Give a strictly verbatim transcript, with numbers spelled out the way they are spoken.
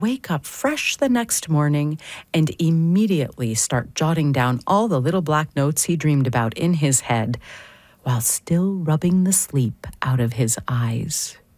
wake up fresh the next morning and immediately start jotting down all the little black notes he dreamed about in his head, while still rubbing the sleep out of his eyes.